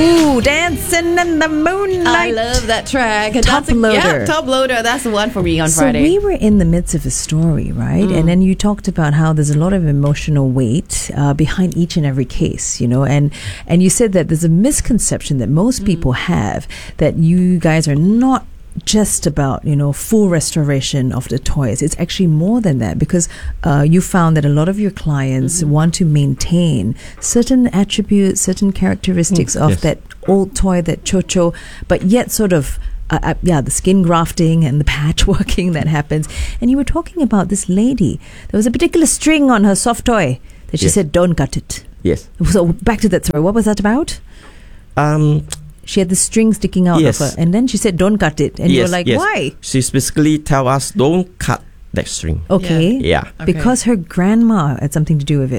Ooh, Dancing in the Moonlight. I love that track. Top Loader. Yeah, Top Loader. That's the one for me on Friday. So we were in the midst of a story, right? And then you talked about how there's a lot of emotional weight behind each and every case, and you said that there's a misconception that most people have that you guys are not just about full restoration of the toys. It's actually more than that, because you found that a lot of your clients want to maintain certain attributes, certain characteristics of that old toy, that chocho, but yet sort of the skin grafting and the patchworking that happens. And you were talking about this lady. There was a particular string on her soft toy that she said, don't cut it. Yes. So back to that story. What was that about? She had the string sticking out of her, and then she said, don't cut it. And you were like, why? She's basically tell us, don't cut that string. Okay. Yeah. Because her grandma had something to do with it.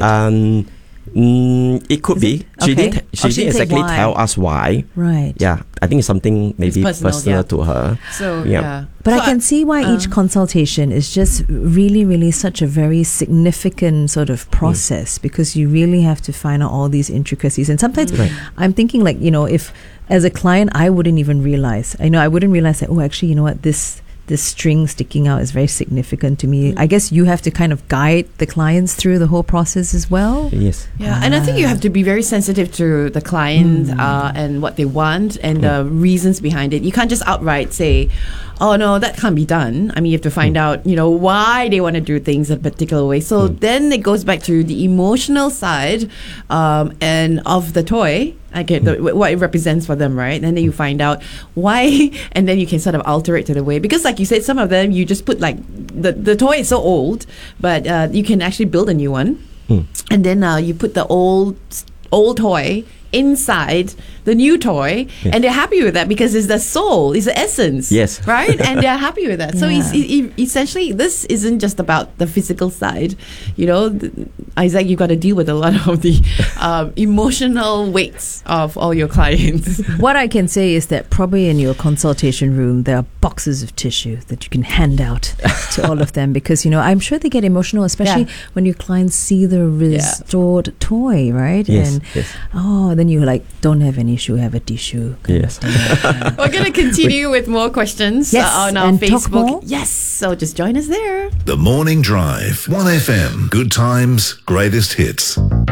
It could be. She didn't exactly tell us why. Right. Yeah. I think it's something maybe personal to her. So, But I can see why each consultation is just really, really such a very significant sort of process, because you really have to find out all these intricacies. And sometimes I'm thinking if as a client, I wouldn't even realize. I wouldn't realize that, actually, you know what, this string sticking out is very significant to me. I guess you have to kind of guide the clients through the whole process as well. Yes. Yeah, and I think you have to be very sensitive to the client and what they want and the reasons behind it. You can't just outright say, oh no, that can't be done. I mean, you have to find out, why they want to do things a particular way. So then it goes back to the emotional side and of the toy. I get what it represents for them, right? And then you find out why, and then you can sort of alter it to the way. Because like you said, some of them you just put the toy is so old, but you can actually build a new one. And then you put the old toy inside the new toy, and they're happy with that because it's the soul, it's the essence. Yes. Right? And they're happy with that. So essentially, this isn't just about the physical side. Isaac, you got to deal with a lot of the emotional weights of all your clients. What I can say is that probably in your consultation room, there are boxes of tissue that you can hand out to all of them, because, I'm sure they get emotional, especially when your clients see the restored toy, right? Yes. And then you don't have an issue, have a tissue. Yes. We're going to continue with more questions on our and Facebook. talk more? Yes, so just join us there. The Morning Drive, 1FM, good times, greatest hits.